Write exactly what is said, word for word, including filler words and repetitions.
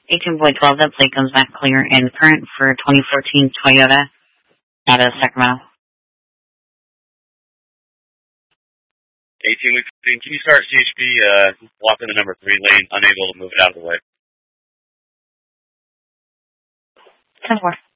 eighteen point twelve, that plate comes back clear and current for twenty fourteen Toyota out of Sacramento. eighteen weeks. Can you start C H P, uh, walk in the number three lane, unable to move it out of the way? ten four.